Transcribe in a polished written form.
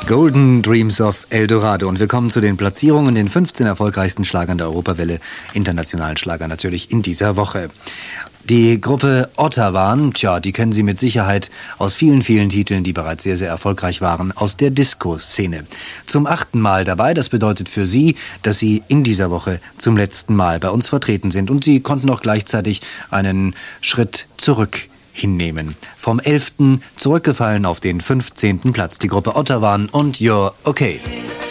Golden Dreams of Eldorado. Und wir kommen zu den Platzierungen, den 15 erfolgreichsten Schlagern der Europawelle, internationalen Schlager natürlich in dieser Woche. Die Gruppe Ottawan, die kennen Sie mit Sicherheit aus vielen, vielen Titeln, die bereits sehr, sehr erfolgreich waren, aus der Disco-Szene. Zum 8. Mal dabei, das bedeutet für Sie, dass Sie in dieser Woche zum letzten Mal bei uns vertreten sind. Und Sie konnten auch gleichzeitig einen Schritt zurück hinnehmen. Vom 11. zurückgefallen auf den 15. Platz. Die Gruppe Ottawan und You're Okay.